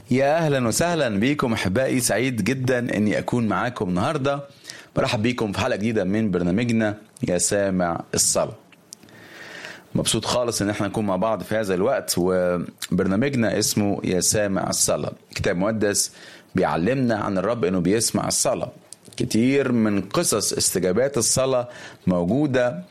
يا أهلا وسهلا بيكم أحبائي، سعيد جدا أني أكون معاكم النهاردة. برحب بيكم في حلقة جديدة من برنامجنا يا سامع الصلاة. مبسوط خالص ان احنا نكون مع بعض في هذا الوقت، وبرنامجنا اسمه يا سامع الصلاة. كتاب مقدس بيعلمنا عن الرب انه بيسمع الصلاة. كتير من قصص استجابات الصلاة موجودة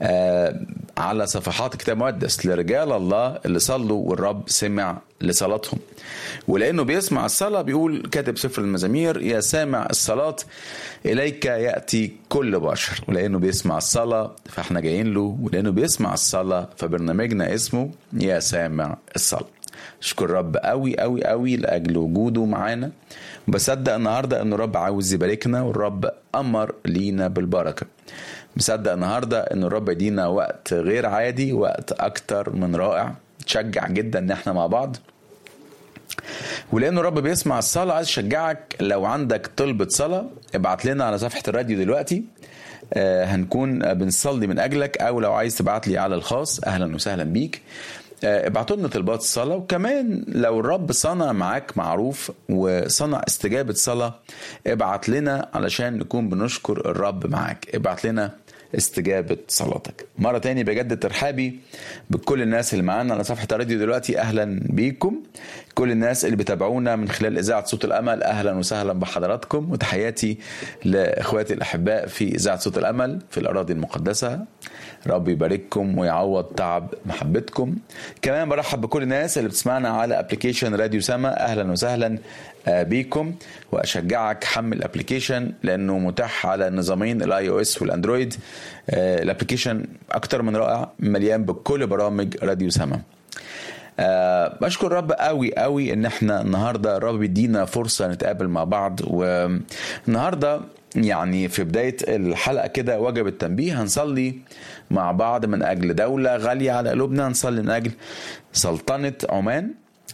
على صفحات كتاب مقدس لرجال الله اللي صلوا والرب سمع لصلاتهم. ولأنه بيسمع الصلاة بيقول كاتب سفر المزامير: يا سامع الصلاة إليك يأتي كل بشر. ولأنه بيسمع الصلاة فاحنا جايين له، ولأنه بيسمع الصلاة فبرنامجنا اسمه يا سامع الصلاة. اشكر رب قوي قوي قوي لأجل وجوده معانا، وبصدق النهاردة أن الرب عاوز يباركنا، والرب أمر لينا بالبركة. بصدق النهاردة أن الرب يدينا وقت غير عادي، وقت أكتر من رائع. تشجع جدا أن احنا مع بعض، ولأنه الرب بيسمع الصلاة عايز أشجعك لو عندك طلبة صلاة ابعت لنا على صفحة الراديو دلوقتي. هنكون بنصلي من أجلك، أو لو عايز تبعت لي على الخاص أهلا وسهلا بيك. ابعتوا لنا طلبات الصلاة، وكمان لو الرب صنع معاك معروف وصنع استجابة صلاة ابعت لنا علشان نكون بنشكر الرب معاك. ابعت لنا استجابة صلاتك. مرة تاني بجدد ترحابي بكل الناس اللي معانا على صفحة الراديو دلوقتي، أهلا بيكم. كل الناس اللي بتابعونا من خلال إذاعة صوت الأمل أهلا وسهلا بحضراتكم، وتحياتي لإخواتي الأحباء في إذاعة صوت الأمل في الأراضي المقدسة. رب يبارككم ويعوض تعب محبتكم. كمان برحب بكل الناس اللي بتسمعنا على ابليكيشن راديو سما، أهلا وسهلا بيكم. وأشجعك حمل الابليكيشن لأنه متاح على النظامين الاي او اس والاندرويد. الابليكيشن أكتر من رائع، مليان بكل برامج راديو سما. بشكر رب قوي قوي ان احنا النهاردة الرب بيدينا فرصة نتقابل مع بعض. والنهاردة يعني في بداية الحلقة كده وجب التنبيه، هنصلي مع بعض من أجل دولة غالية على قلوبنا، هنصلي من أجل سلطنة عمان.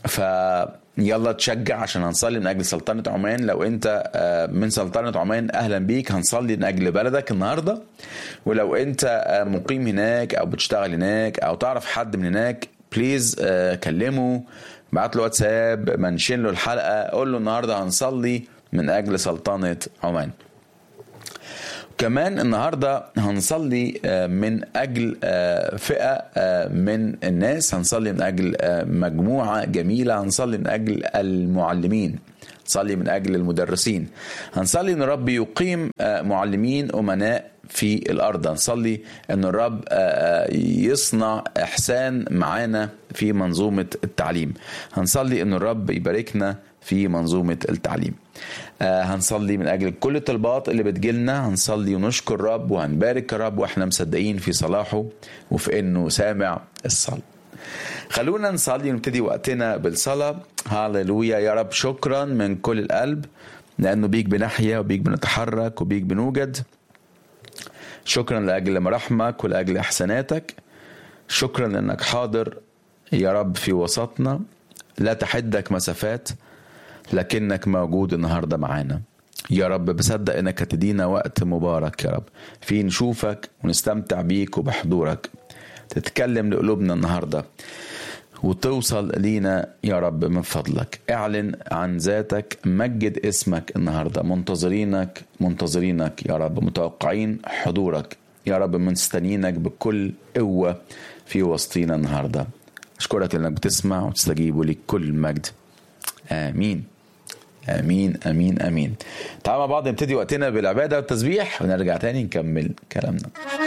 فيلا تشجع عشان هنصلي من أجل سلطنة عمان. لو أنت من سلطنة عمان أهلا بيك، هنصلي من أجل بلدك النهاردة. ولو أنت مقيم هناك أو بتشتغل هناك أو تعرف حد من هناك، بليز كلمه، بعت له واتساب، منشن له الحلقة، قول له النهاردة هنصلي من أجل سلطنة عمان. كمان النهاردة هنصلي من أجل فئة من الناس، هنصلي من أجل مجموعة جميلة، هنصلي من أجل المعلمين، هنصلي من أجل المدرسين، هنصلي أن الرب يقيم معلمين أمناء في الأرض، هنصلي أن الرب يصنع إحسان معانا في منظومة التعليم، هنصلي أن الرب يباركنا في منظومة التعليم. هنصلي من أجل كل الطلبات اللي بتجيلنا، هنصلي ونشكر الرب وهنبارك الرب وإحنا مصدقين في صلاحه وفي إنه سامع الصلاة. خلونا نصلي ونبتدي وقتنا بالصلاة. هاليلويا يا رب، شكرا من كل القلب لأنه بيك بنحيا وبيك بنتحرك وبيك بنوجد. شكرا لأجل مراحمك ولأجل إحساناتك. شكرا لأنك حاضر يا رب في وسطنا، لا تحدك مسافات لكنك موجود النهاردة معانا يا رب. بصدق انك هتدينا وقت مبارك يا رب في نشوفك ونستمتع بيك وبحضورك، تتكلم لقلوبنا النهاردة وتوصل لينا يا رب. من فضلك اعلن عن ذاتك، مجد اسمك النهاردة. منتظرينك يا رب، متوقعين حضورك يا رب، مستنيينك بكل قوة في وسطينا النهاردة. أشكرك لأنك بتسمع وتستجيب، لك كل المجد. آمين آمين آمين آمين. تعالوا مع بعض نبتدي وقتنا بالعبادة والتسبيح ونرجع تاني نكمل كلامنا.